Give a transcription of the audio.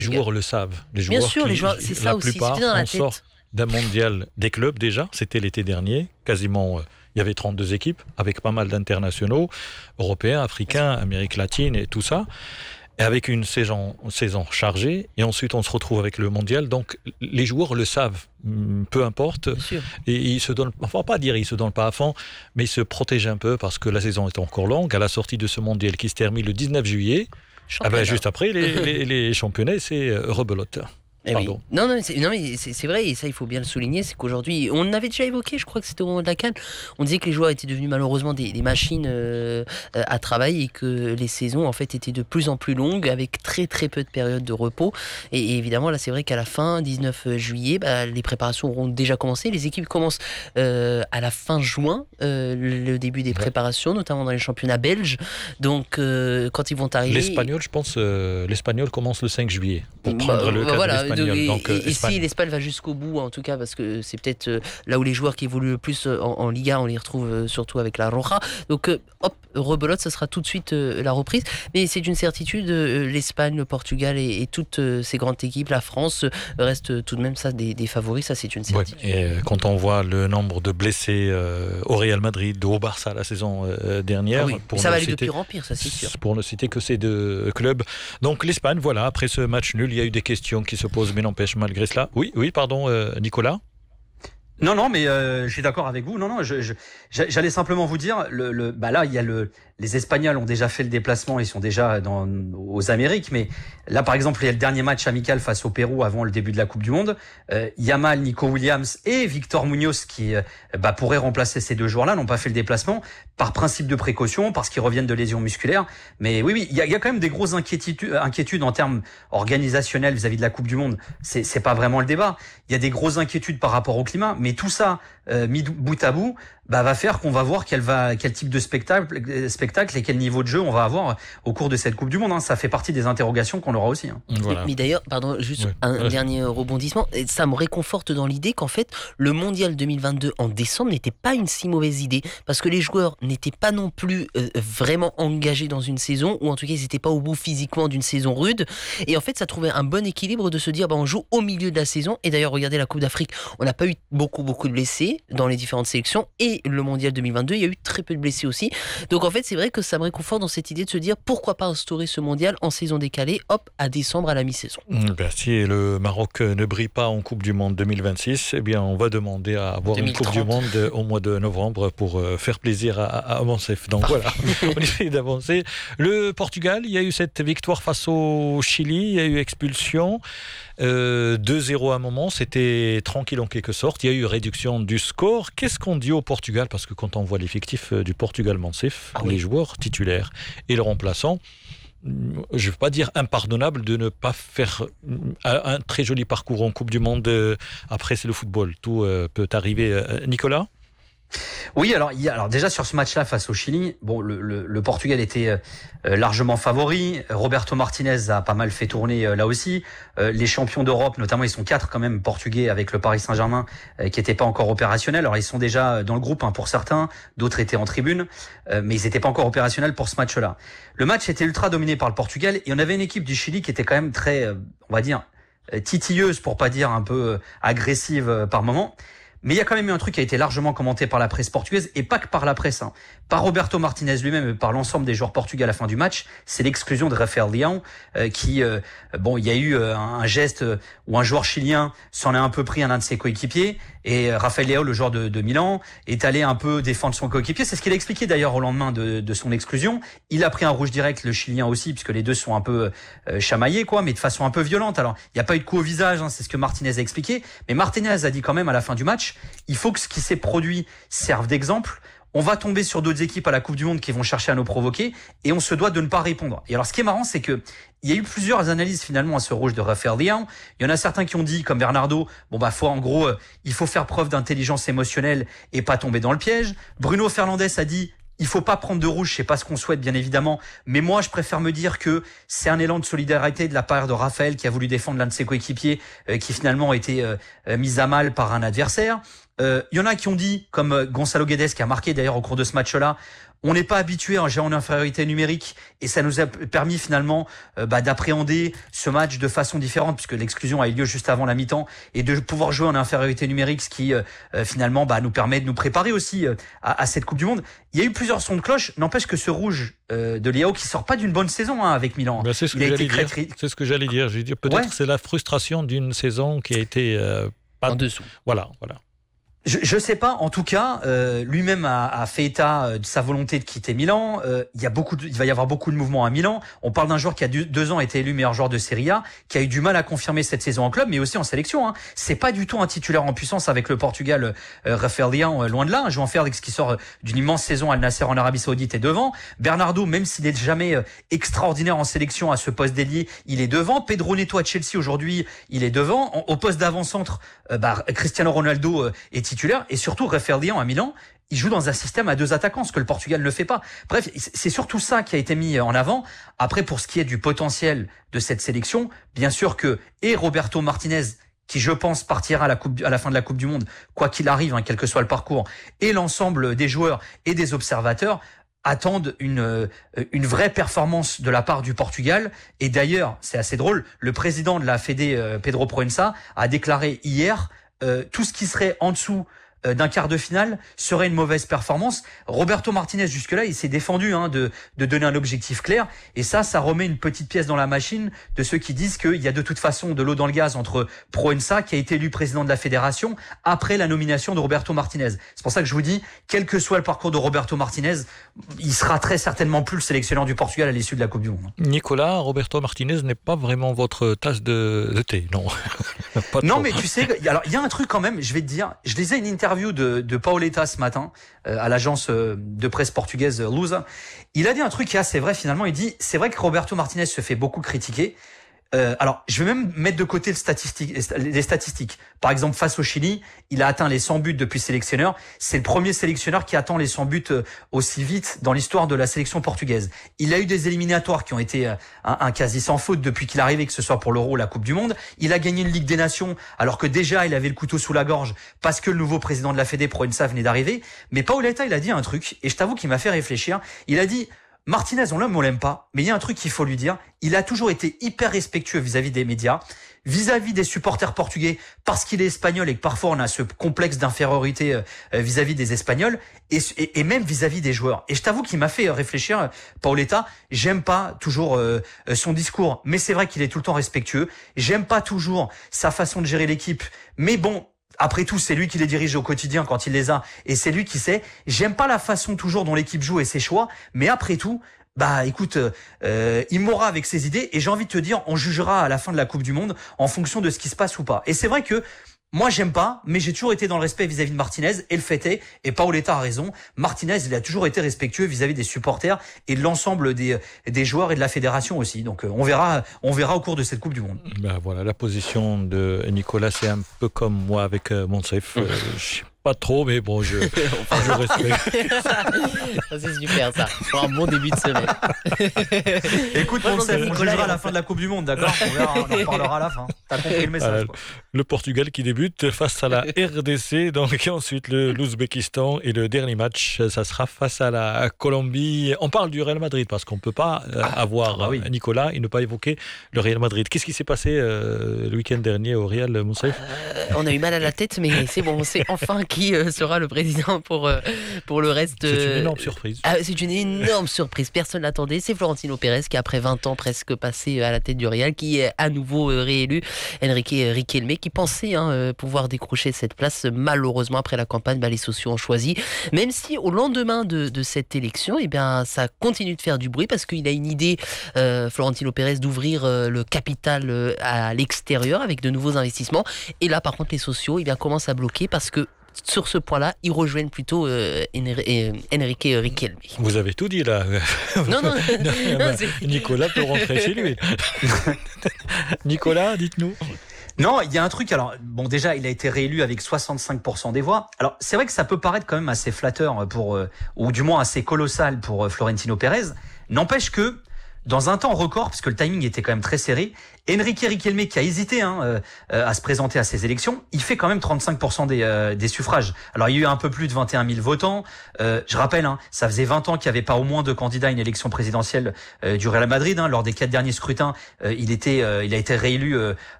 Les joueurs le savent. Les joueurs Bien sûr, les joueurs, c'est ça aussi, plupart, c'est dans la on tête. sort d'un mondial des clubs déjà, c'était l'été dernier, quasiment, il y avait 32 équipes, avec pas mal d'internationaux, européens, africains, Amérique latine et tout ça, et avec une saison chargée, et ensuite on se retrouve avec le mondial, donc les joueurs le savent, peu importe, et ils se donnent, enfin pas dire ils se donnent pas à fond, mais ils se protègent un peu parce que la saison est encore longue, à la sortie de ce mondial qui se termine le 19 juillet, juste après les championnats, c'est rebelote. Oui. Non, mais c'est vrai, et ça il faut bien le souligner, c'est qu'aujourd'hui, on avait déjà évoqué, je crois que c'était au moment de la CAN, on disait que les joueurs étaient devenus malheureusement des machines à travail et que les saisons en fait étaient de plus en plus longues avec très très peu de périodes de repos. Et évidemment là c'est vrai qu'à la fin, 19 juillet, les préparations auront déjà commencé, les équipes commencent à la fin juin, le début des préparations, notamment dans les championnats belges. Donc quand ils vont arriver... L'Espagnol, je pense, l'Espagnol commence le 5 juillet pour prendre le cadre voilà. Donc, ici, l'Espagne va jusqu'au bout, en tout cas, parce que c'est peut-être là où les joueurs qui évoluent le plus en Liga, on les retrouve surtout avec la Roja. Donc, rebelote, ça sera tout de suite la reprise. Mais c'est une certitude, l'Espagne, le Portugal et toutes ces grandes équipes, la France, restent tout de même ça des favoris, ça c'est une certitude. Ouais, et quand on voit le nombre de blessés au Real Madrid, au Barça la saison dernière, ça va aller de pire en pire, ça c'est sûr. Pour ne citer que ces deux clubs. Donc l'Espagne, voilà, après ce match nul, il y a eu des questions qui se posent, mais n'empêche malgré cela. Oui, pardon, Nicolas. Non, mais je suis d'accord avec vous. Non, j'allais simplement vous dire, là, il y a les Espagnols ont déjà fait le déplacement, ils sont déjà aux Amériques, mais là, par exemple, il y a le dernier match amical face au Pérou avant le début de la Coupe du Monde. Yamal, Nico Williams et Victor Munoz qui pourraient remplacer ces deux joueurs-là n'ont pas fait le déplacement par principe de précaution, parce qu'ils reviennent de lésions musculaires. Mais oui, il y a quand même des grosses inquiétudes en termes organisationnels vis-à-vis de la Coupe du Monde. C'est pas vraiment le débat. Il y a des grosses inquiétudes par rapport au climat, mais tout ça mis bout à bout, va faire qu'on va voir quel type de spectacle et quel niveau de jeu on va avoir au cours de cette Coupe du Monde. Ça fait partie des interrogations qu'on aura aussi. Voilà. Mais d'ailleurs, pardon, juste un dernier rebondissement. Ça me réconforte dans l'idée qu'en fait, le Mondial 2022 en décembre n'était pas une si mauvaise idée, parce que les joueurs n'étaient pas non plus vraiment engagés dans une saison, ou en tout cas, ils n'étaient pas au bout physiquement d'une saison rude. Et en fait, ça trouvait un bon équilibre de se dire, on joue au milieu de la saison. Et d'ailleurs, regardez la Coupe d'Afrique, on n'a pas eu beaucoup de blessés dans les différentes sélections, et le Mondial 2022, il y a eu très peu de blessés aussi. Donc en fait, c'est vrai que ça me réconforte dans cette idée de se dire pourquoi pas instaurer ce Mondial en saison décalée, à décembre à la mi-saison. Si le Maroc ne brille pas en Coupe du Monde 2026, eh bien on va demander à avoir 2030. Une Coupe du Monde au mois de novembre pour faire plaisir à Mancef. Donc voilà, on essaie d'avancer. Le Portugal, il y a eu cette victoire face au Chili, il y a eu expulsion. 2-0 à un moment, c'était tranquille en quelque sorte. Il y a eu réduction du score. Qu'est-ce qu'on dit au Portugal? Parce que quand on voit l'effectif du Portugal Mancef, les joueurs titulaires et le remplaçant, je ne veux pas dire impardonnable de ne pas faire un très joli parcours en Coupe du Monde. Après, c'est le football. Tout peut arriver. Nicolas? Oui, alors déjà sur ce match-là face au Chili, le Portugal était largement favori. Roberto Martinez a pas mal fait tourner là aussi. Les champions d'Europe, notamment, ils sont 4 quand même portugais avec le Paris Saint-Germain qui n'étaient pas encore opérationnels. Alors ils sont déjà dans le groupe pour certains, d'autres étaient en tribune, mais ils n'étaient pas encore opérationnels pour ce match-là. Le match était ultra dominé par le Portugal et on avait une équipe du Chili qui était quand même très, on va dire, titilleuse pour pas dire un peu agressive par moment. Mais il y a quand même eu un truc qui a été largement commenté par la presse portugaise, et pas que par la presse, par Roberto Martinez lui-même et par l'ensemble des joueurs portugais à la fin du match, c'est l'exclusion de Rafael Leão, il y a eu un geste où un joueur chilien s'en est un peu pris à l'un de ses coéquipiers, et Rafael Leão, le joueur de Milan, est allé un peu défendre son coéquipier. C'est ce qu'il a expliqué d'ailleurs au lendemain de son exclusion. Il a pris un rouge direct, le chilien aussi, puisque les deux sont un peu chamaillés, mais de façon un peu violente. Alors, il n'y a pas eu de coup au visage, c'est ce que Martinez a expliqué, mais Martinez a dit quand même à la fin du match, il faut que ce qui s'est produit serve d'exemple. On va tomber sur d'autres équipes à la Coupe du Monde qui vont chercher à nous provoquer, et on se doit de ne pas répondre. Et alors, ce qui est marrant, c'est que il y a eu plusieurs analyses finalement à ce rouge de Rafael Leão. Il y en a certains qui ont dit, comme Bernardo, il faut faire preuve d'intelligence émotionnelle et pas tomber dans le piège. Bruno Fernandes a dit, il faut pas prendre de rouge, c'est pas ce qu'on souhaite bien évidemment, mais moi je préfère me dire que c'est un élan de solidarité de la part de Rafael qui a voulu défendre l'un de ses coéquipiers qui finalement a été mis à mal par un adversaire. Il y en a qui ont dit, comme Gonçalo Guedes qui a marqué d'ailleurs au cours de ce match-là, On n'est pas habitué à un géant en infériorité numérique et ça nous a permis finalement d'appréhender ce match de façon différente puisque l'exclusion a eu lieu juste avant la mi-temps et de pouvoir jouer en infériorité numérique, ce qui finalement nous permet de nous préparer aussi à cette Coupe du Monde. Il y a eu plusieurs sons de cloche, n'empêche que ce rouge de Leao qui sort pas d'une bonne saison avec Milan. C'est ce que j'allais dire. Je veux dire peut-être c'est la frustration d'une saison qui a été en dessous. Voilà. Je sais pas. En tout cas, lui-même a fait état de sa volonté de quitter Milan. Il va y avoir beaucoup de mouvements à Milan. On parle d'un joueur qui a 2 ans été élu meilleur joueur de Serie A, qui a eu du mal à confirmer cette saison en club, mais aussi en sélection. C'est pas du tout un titulaire en puissance avec le Portugal. Rafael Leão, loin de là. João Félix qui sort d'une immense saison à Al Nassr en Arabie Saoudite est devant. Bernardo, même s'il est jamais extraordinaire en sélection à ce poste d'ailier, il est devant. Pedro Neto à Chelsea aujourd'hui, il est devant. Au poste d'avant-centre, Cristiano Ronaldo est titulaire et surtout Rafael Leão à Milan, il joue dans un système à 2 attaquants, ce que le Portugal ne fait pas. Bref, c'est surtout ça qui a été mis en avant. Après, pour ce qui est du potentiel de cette sélection, bien sûr que Roberto Martinez, qui je pense partira à la fin de la Coupe du Monde, quoi qu'il arrive, quel que soit le parcours, et l'ensemble des joueurs et des observateurs attendent une vraie performance de la part du Portugal. Et d'ailleurs, c'est assez drôle, le président de la Fédé, Pedro Proença, a déclaré hier tout ce qui serait en dessous d'un quart de finale serait une mauvaise performance. Roberto Martinez jusque-là, il s'est défendu de donner un objectif clair et ça remet une petite pièce dans la machine de ceux qui disent qu'il y a de toute façon de l'eau dans le gaz entre Proença, qui a été élu président de la fédération après la nomination de Roberto Martinez. C'est pour ça que je vous dis, quel que soit le parcours de Roberto Martinez, il sera très certainement plus le sélectionneur du Portugal à l'issue de la Coupe du Monde. Nicolas, Roberto Martinez n'est pas vraiment votre tasse de thé, non? Non, mais tu sais, alors il y a un truc quand même, je vais te dire, je lisais une interview de Paoletta ce matin à l'agence de presse portugaise Lusa. Il a dit un truc qui est assez vrai finalement, il dit, c'est vrai que Roberto Martinez se fait beaucoup critiquer. Alors, je vais même mettre de côté les statistiques. Par exemple, face au Chili, il a atteint les 100 buts depuis sélectionneur. C'est le premier sélectionneur qui atteint les 100 buts aussi vite dans l'histoire de la sélection portugaise. Il a eu des éliminatoires qui ont été un quasi sans faute depuis qu'il est arrivé, que ce soit pour l'Euro ou la Coupe du Monde. Il a gagné une Ligue des Nations, alors que déjà, il avait le couteau sous la gorge parce que le nouveau président de la Fédé, Proença, venait d'arriver. Mais Paoletta, il a dit un truc, et je t'avoue qu'il m'a fait réfléchir. Il a dit, Martinez, on l'aime ou on l'aime pas, mais il y a un truc qu'il faut lui dire. Il a toujours été hyper respectueux vis-à-vis des médias, vis-à-vis des supporters portugais, parce qu'il est espagnol et que parfois on a ce complexe d'infériorité vis-à-vis des Espagnols et même vis-à-vis des joueurs. Et je t'avoue qu'il m'a fait réfléchir, Paoletta. J'aime pas toujours son discours, mais c'est vrai qu'il est tout le temps respectueux. J'aime pas toujours sa façon de gérer l'équipe, mais bon, après tout, c'est lui qui les dirige au quotidien quand il les a, et c'est lui qui sait. J'aime pas la façon toujours dont l'équipe joue et ses choix, mais après tout, écoute, il mourra avec ses idées, et j'ai envie de te dire, on jugera à la fin de la Coupe du Monde en fonction de ce qui se passe ou pas. Et c'est vrai que moi, j'aime pas, mais j'ai toujours été dans le respect vis-à-vis de Martinez, et le fait est, et Paoletta a raison, Martinez, il a toujours été respectueux vis-à-vis des supporters et de l'ensemble des joueurs et de la fédération aussi. Donc, on verra au cours de cette Coupe du Monde. Voilà, la position de Nicolas, c'est un peu comme moi avec Monsef. Pas trop, mais bon, je respecte. C'est super ça, pour un bon début de semaine. Écoute, Monsef, on jugera à la fin de la Coupe du Monde, d'accord? On en reparlera à la fin. T'as compris le message, quoi. Le Portugal qui débute face à la RDC, donc ensuite l'Ouzbékistan, et le dernier match, ça sera face à la Colombie. On parle du Real Madrid parce qu'on ne peut pas avoir Nicolas et ne pas évoquer le Real Madrid. Qu'est-ce qui s'est passé le week-end dernier au Real, Monsef? On a eu mal à la tête, mais c'est bon, c'est enfin qui sera le président pour le reste. C'est une énorme surprise. C'est une énorme surprise, personne l'attendait. C'est Florentino Pérez qui, après 20 ans presque passé à la tête du Real, qui est à nouveau réélu. Enrique Riquelme qui pensait pouvoir décrocher cette place. Malheureusement, après la campagne, les sociaux ont choisi. Même si au lendemain de cette élection, ça continue de faire du bruit parce qu'il a une idée, Florentino Pérez, d'ouvrir le capital à l'extérieur avec de nouveaux investissements. Et là, par contre, les sociaux commencent à bloquer parce que sur ce point-là, ils rejoignent plutôt Enrique Riquelme. Vous avez tout dit là. Non, Nicolas peut rentrer chez lui. Nicolas, dites-nous. Non, il y a un truc, alors, bon, déjà, il a été réélu avec 65% des voix. Alors, c'est vrai que ça peut paraître quand même assez flatteur ou du moins assez colossal pour Florentino Pérez. N'empêche que dans un temps record, parce que le timing était quand même très serré, Enrique Riquelme, qui a hésité à se présenter à ces élections, il fait quand même 35% des suffrages. Alors il y a eu un peu plus de 21 000 votants. Je rappelle, ça faisait 20 ans qu'il n'y avait pas au moins 2 candidats à une élection présidentielle du Real Madrid. Lors des 4 derniers scrutins, il a été réélu